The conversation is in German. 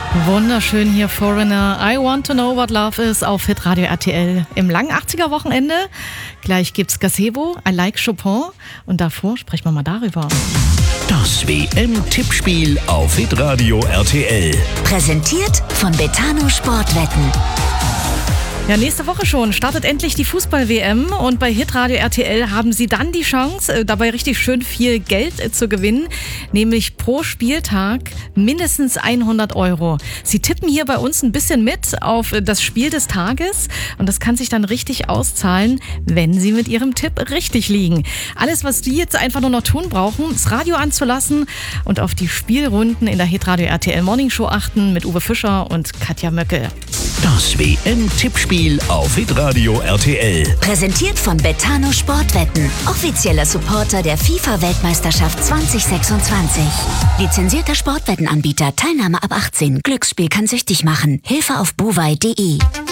Wunderschön hier, Foreigner. I want to know what love is auf Hitradio RTL. Im langen 80er-Wochenende. Gleich gibt's Gazebo, I like Chopin. Und davor sprechen wir mal darüber. Das WM-Tippspiel auf Hitradio RTL. Präsentiert von Betano Sportwetten. Ja, nächste Woche schon startet endlich die Fußball-WM und bei Hitradio RTL haben Sie dann die Chance, dabei richtig schön viel Geld zu gewinnen, nämlich pro Spieltag mindestens 100 €. Sie tippen hier bei uns ein bisschen mit auf das Spiel des Tages und das kann sich dann richtig auszahlen, wenn Sie mit Ihrem Tipp richtig liegen. Alles, was Sie jetzt einfach nur noch tun brauchen, das Radio anzulassen und auf die Spielrunden in der Hitradio RTL Morning Show achten mit Uwe Fischer und Katja Möcke. Das WM-Tippspiel auf Hitradio RTL. Präsentiert von Betano Sportwetten. Offizieller Supporter der FIFA-Weltmeisterschaft 2026. Lizenzierter Sportwettenanbieter. Teilnahme ab 18. Glücksspiel kann süchtig machen. Hilfe auf buwei.de.